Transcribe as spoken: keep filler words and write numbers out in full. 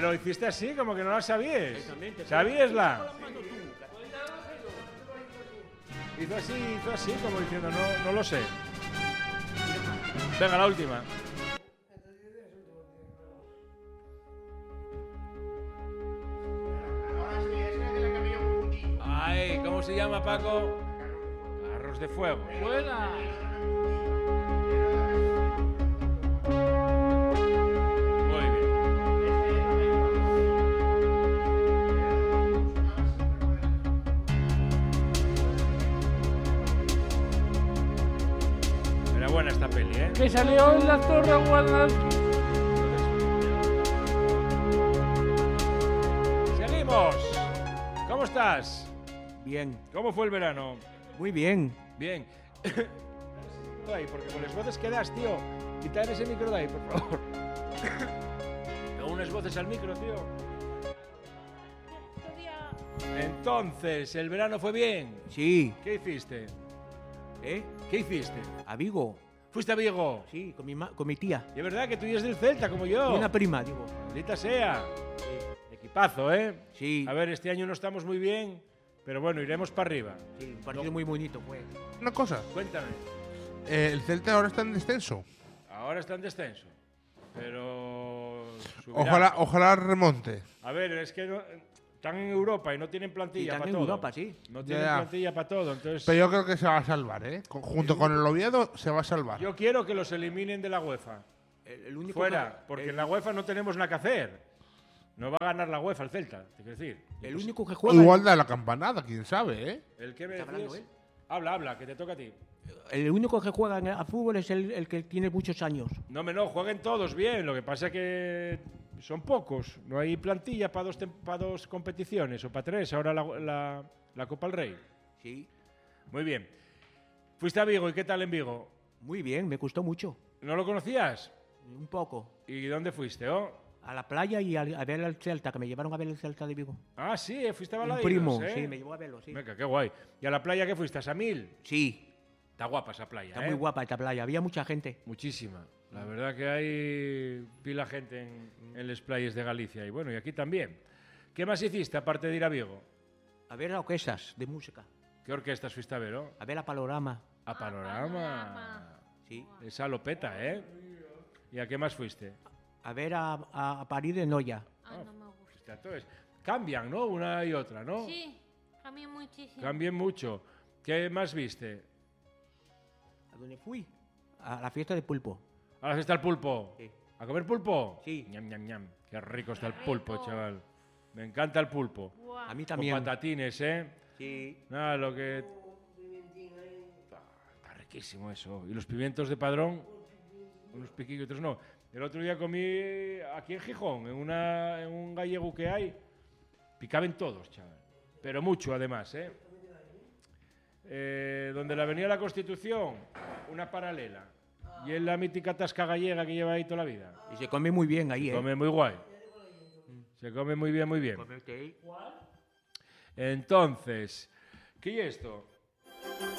Pero hiciste así, como que no la sabías. ¿Sabíasla? Hizo así, hizo así, como diciendo, no, no lo sé. Venga, la última. Ay, ¿cómo se llama, Paco? Carros de fuego. ¡Buena! Muy bien. Era buena esta peli, ¿eh? Que salió el actor de Guadalajara. ¡Seguimos! ¿Cómo estás? Bien. ¿Cómo fue el verano? Muy bien. Bien. Ahí, porque con las voces que das, tío. Quítame ese micro de ahí, por favor. Tengo unas voces al micro, tío. Entonces, ¿el verano fue bien? Sí. ¿Qué hiciste? ¿Eh? ¿Qué hiciste? A Vigo. ¿Fuiste a Vigo? Sí, con mi, ma con mi tía. Y es verdad que tú eres del Celta, como yo. Y una prima, digo. Maldita sea. Sí. Equipazo, ¿eh? Sí. A ver, este año no estamos muy bien, pero bueno, iremos para arriba. Sí, un partido muy bonito, pues. Una cosa, Cuéntame. eh, el Celta ahora está en descenso. Ahora está en descenso, pero subirá. Ojalá, ojalá remonte. A ver, es que no- están en Europa y no tienen plantilla Sí, están para en todo. Europa, sí. No Ya, tienen ya. plantilla para todo, entonces Pero yo creo que se va a salvar, ¿eh? Con- junto con el Oviedo se va a salvar. yo quiero que los eliminen de la UEFA. El, el único Fuera, que, porque el, en la UEFA no tenemos nada que hacer. No va a ganar la UEFA el Celta, te quiero decir. el único que juega. Igual da la campanada, quién sabe, ¿eh? El que me ¿Está hablando decías- él? Habla, habla, que te toca a ti. El único que juega en- a fútbol es el, el que tiene muchos años. No, me no, jueguen todos bien. Lo que pasa es que son pocos. No hay plantilla para dos, tem- pa dos competiciones o para tres. Ahora la, la, la Copa del Rey. Sí. Muy bien. Fuiste a Vigo y ¿qué tal en Vigo? Muy bien, me gustó mucho. ¿No lo conocías? Un poco. ¿Y dónde fuiste? Oh? A la playa y a, a ver el Celta, que me llevaron a ver el Celta de Vigo. Ah, sí, eh, fuiste a Un Balaidos, primo, ¿eh? sí, me llevó a verlo, sí. Venga, qué guay. ¿Y a la playa qué fuiste? ¿A Samil? Sí, Está guapa esa playa, está ¿eh? muy guapa esta playa, había mucha gente. Muchísima. La verdad que hay pila gente en, en las playas de Galicia. Y bueno, y aquí también. ¿Qué más hiciste aparte de ir a Vigo? A ver orquestas de música, ¿Qué orquestas fuiste a ver, oh? a ver a Panorama. A Panorama. Sí. Esa lopeta, ¿eh? ¿Y a qué más fuiste? A ver a, a, a París de Noya. Ah, no me gusta. Fuiste a todos. Cambian, ¿no? Una y otra, ¿no? Sí, cambié muchísimo. Cambian mucho. ¿Qué más viste? ¿A dónde fui? A la fiesta de pulpo. Ahora está el pulpo. Sí. ¿A comer pulpo? Sí. Ñam, ñam, ñam. Qué rico está el pulpo, chaval. Me encanta el pulpo. Guau. A mí Con también. patatines, ¿eh? Sí. Nada, lo que... Está, está riquísimo eso. Y los pimientos de Padrón, unos piquillos, otros no. El otro día comí aquí en Gijón, en, una, en un gallego que hay. Picaban todos, chaval. Pero mucho, además, ¿eh? Eh, donde la Avenida de la Constitución, una paralela. Y es la mítica tasca gallega que lleva ahí toda la vida. Y se come muy bien ahí, Se ¿eh? come muy guay. Se come muy bien, muy bien. Comerte ahí. Entonces, ¿qué es esto?